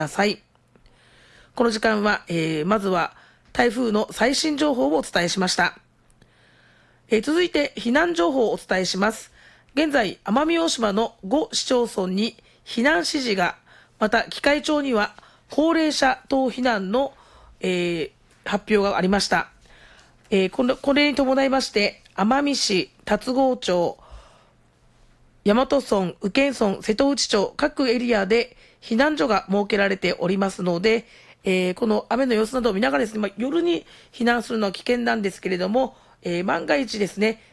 ださい。この時間は、まずは台風の最新情報をお伝えしました。続いて避難情報をお伝えします。現在、奄美大島の5市町村に避難指示が、また喜界町には高齢者等避難の、発表がありました。これに伴いまして、奄美市、龍郷町、大和村、宇検村、瀬戸内町、各エリアで避難所が設けられておりますので、この雨の様子などを見ながらですね、夜に避難するのは危険なんですけれども、万が一ですね、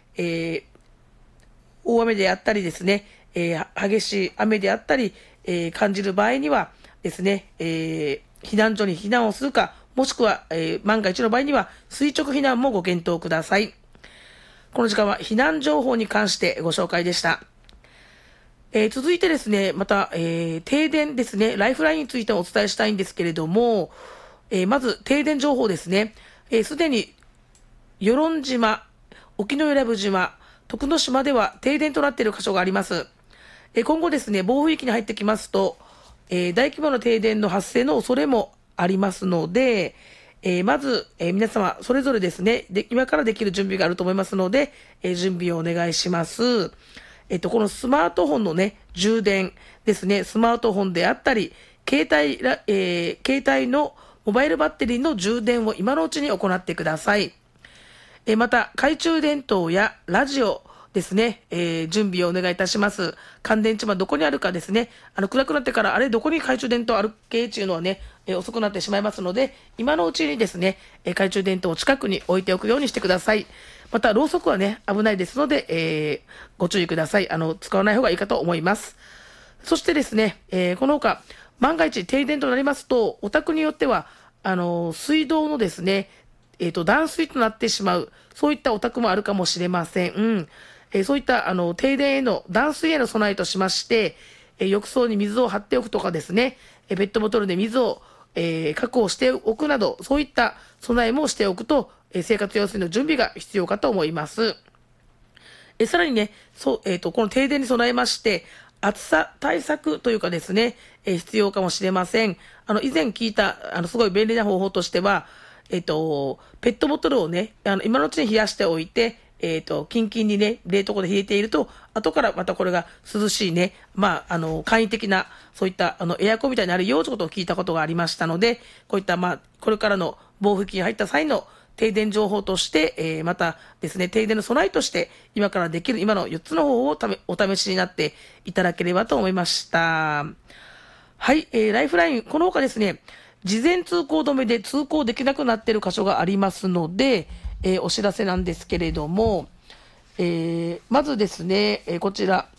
大雨であったりですね、激しい雨であったり、感じる場合にはですね、避難所に避難をするか、もしくは、万が一の場合には垂直避難もご検討ください。この時間は避難情報に関してご紹介でした。続いてですね、また、停電ですね、ライフラインについてお伝えしたいんですけれども、まず停電情報ですね。すでに与論島、沖永良部島、徳之島では停電となっている箇所があります。今後ですね、暴風域に入ってきますと、大規模な停電の発生の恐れもありますので、まず、皆様それぞれですね、今からできる準備があると思いますので、準備をお願いします。このスマートフォンのね、充電ですね、スマートフォンであったり、携帯のモバイルバッテリーの充電を今のうちに行ってください。また、懐中電灯やラジオですね、準備をお願いいたします。乾電池はどこにあるかですね、暗くなってから、あれ、どこに懐中電灯あるっけっていうのはね、遅くなってしまいますので、今のうちにですね、懐中電灯を近くに置いておくようにしてください。また、ろうそくはね、危ないですので、ご注意ください。使わない方がいいかと思います。そしてですね、この他、万が一停電となりますと、お宅によっては、水道のですね、断水となってしまう、そういったお宅もあるかもしれません。そういった停電への断水への備えとしまして、浴槽に水を張っておくとかですね、ペットボトルで水を、確保しておくなど、そういった備えもしておくと、生活用水の準備が必要かと思います。さらにね、この停電に備えまして、暑さ対策というかですね、必要かもしれません。以前聞いた、すごい便利な方法としては、ペットボトルをね、今のうちに冷やしておいて、キンキンにね、冷凍庫で冷えていると、後からまたこれが涼しいね、簡易的な、そういったエアコンみたいになるよということを聞いたことがありましたので、こういった、これからの暴風域に入った際の停電情報として、またですね、停電の備えとして、今からできる今の4つの方法をお試しになっていただければと思いました。はい、ライフライン、この他ですね、事前通行止めで通行できなくなっている箇所がありますので、お知らせなんですけれども、まずですね、こちら、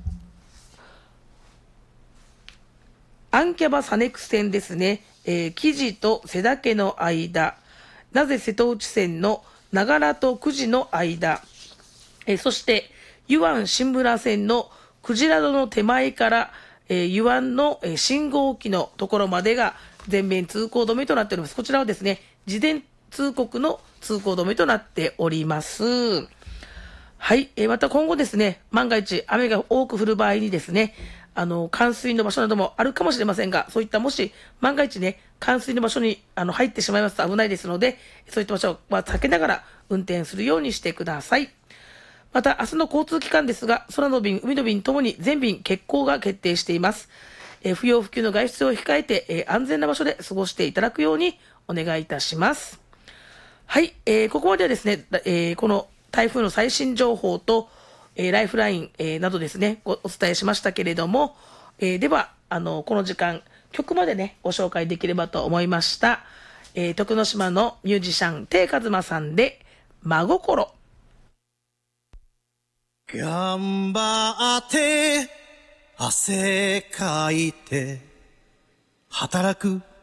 アンキャバサネク線ですね、木地と瀬岳の間、なぜ瀬戸内線の長良と久慈の間、そして湯湾新村線のクジラ戸の手前から、湯湾の、信号機のところまでが全面通行止めとなっております。こちらはですね、事前通告の通行止めとなっております。はい、また今後ですね、万が一雨が多く降る場合にですね、冠水の場所などもあるかもしれませんが、そういったもし万が一ね、冠水の場所に入ってしまいますと危ないですので、そういった場所は避けながら運転するようにしてください。また明日の交通機関ですが、空の便、海の便ともに全便欠航が決定しています。不要不急の外出を控えて、安全な場所で過ごしていただくようにお願いいたします。はい、ここまではですね、この台風の最新情報と、ライフライン、などですね、お伝えしましたけれども、ではこの時間曲までねご紹介できればと思いました。徳之島のミュージシャン定和馬さんで真心。 頑張って汗かいて働く